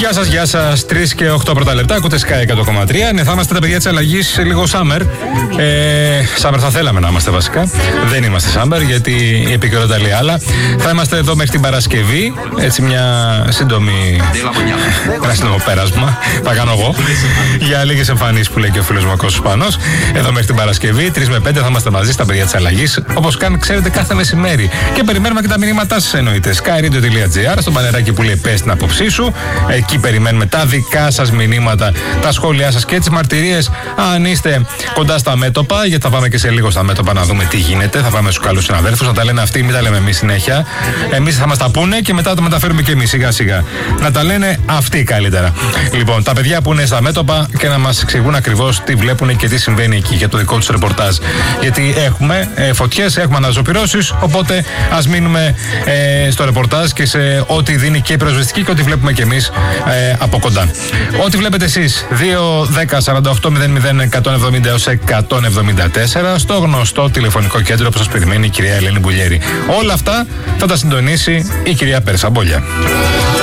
Γεια σας. 3 και 8 πρώτα λεπτά. Ακούτε Sky 100,3. Ναι, θα είμαστε τα παιδιά της αλλαγής σε λίγο summer. Summer θα θέλαμε να είμαστε βασικά. Δεν είμαστε summer γιατί η επικαιρότητα λέει άλλα. Θα είμαστε εδώ μέχρι την Παρασκευή. Έτσι μια σύντομη. Ένα σύντομο πέρασμα. Θα κάνω εγώ. Για λίγες εμφανίσεις που λέει και ο φίλος μου ο Κώστας Πάνος. Εδώ μέχρι την Παρασκευή. 3 με 5 θα είμαστε μαζί στα παιδιά της αλλαγής. Όπως ξέρετε κάθε μεσημέρι. Και περιμένουμε και τα μηνύματά σας εννοείται. skyradio.gr στο μπανεράκι που λέει πες την άποψή σου. Εκεί περιμένουμε τα δικά σας μηνύματα, τα σχόλιά σας και τις μαρτυρίες. Αν είστε κοντά στα μέτωπα, γιατί θα πάμε και σε λίγο στα μέτωπα να δούμε τι γίνεται. Θα πάμε στους καλούς συναδέλφους, να τα λένε αυτοί, μην τα λέμε εμείς συνέχεια. Εμείς θα μας τα πούνε και μετά το μεταφέρουμε και εμείς σιγά σιγά. Να τα λένε αυτοί καλύτερα. Λοιπόν, τα παιδιά που είναι στα μέτωπα και να μας εξηγούν ακριβώς τι βλέπουν και τι συμβαίνει εκεί για το δικό τους ρεπορτάζ. Γιατί έχουμε φωτιές, έχουμε αναζωπυρώσεις, οπότε ας μείνουμε στο ρεπορτάζ και σε ό,τι δίνει και η πυροσβεστική και ό,τι βλέπουμε και εμείς από κοντά. Ό,τι βλέπετε εσείς 2-10-48-001-170-174 στο γνωστό τηλεφωνικό κέντρο που σας περιμένει η κυρία Ελένη Μπουλιέρη. Όλα αυτά θα τα συντονίσει η κυρία Πέρσα Μπόλια.